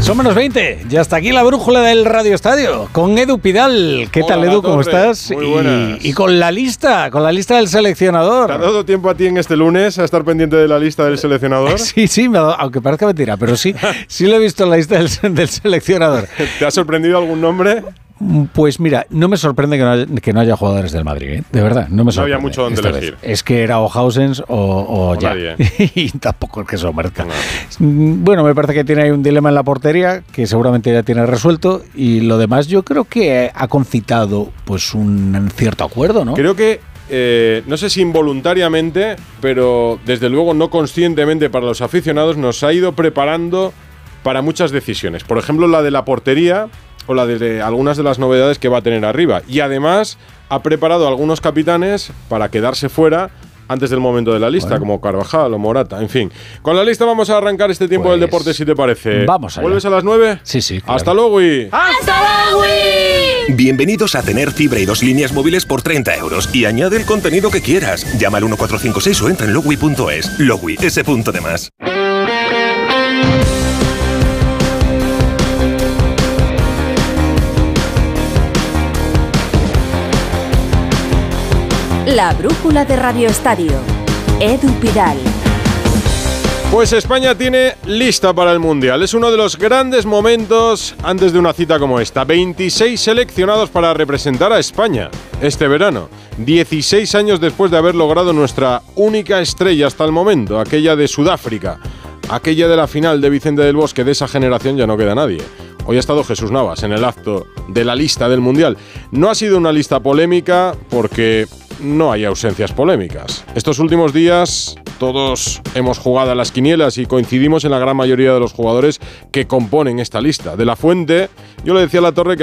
Son menos 20. Ya está aquí la brújula del Radio Estadio con Edu Pidal. ¿Qué tal, Edu? ¿Cómo estás? Muy buenas. Y con la lista del seleccionador. ¿Te ha dado tiempo a ti en este lunes a estar pendiente de la lista del seleccionador? Sí, me ha dado, aunque parezca mentira, pero sí lo he visto en la lista del seleccionador. ¿Te ha sorprendido algún nombre? Pues mira, no me sorprende que no haya jugadores del Madrid, ¿eh? De verdad, no me sorprende. No había mucho donde elegir. Es que era o Hausens o ya. Nadie. Y tampoco es que se merezca. No. Bueno, me parece que tiene ahí un dilema en la portería que seguramente ya tiene resuelto, y lo demás yo creo que ha concitado pues un cierto acuerdo, ¿no? Creo que no sé si involuntariamente, pero desde luego no conscientemente para los aficionados, nos ha ido preparando para muchas decisiones. Por ejemplo, la de la portería o la de algunas de las novedades que va a tener arriba. Y además ha preparado a algunos capitanes para quedarse fuera antes del momento de la lista, como Carvajal o Morata. En fin, con la lista vamos a arrancar este tiempo del deporte, si te parece. Vamos allá. ¿Vuelves a las 9? Sí. Claro. ¡Hasta luego! ¡Hasta luego! Bienvenidos a tener fibra y 2 líneas móviles por 30 € y añade el contenido que quieras. Llama al 1456 o entra en logui.es. Logui, ese punto de más. La brújula de Radio Estadio. Edu Pidal. Pues España tiene lista para el Mundial. Es uno de los grandes momentos antes de una cita como esta. 26 seleccionados para representar a España este verano. 16 años después de haber logrado nuestra única estrella hasta el momento, aquella de Sudáfrica. Aquella de la final de Vicente del Bosque. De esa generación ya no queda nadie. Hoy ha estado Jesús Navas en el acto de la lista del Mundial. No ha sido una lista polémica porque no hay ausencias polémicas. Estos últimos días todos hemos jugado a las quinielas y coincidimos en la gran mayoría de los jugadores que componen esta lista. De la Fuente, yo le decía a La Torre que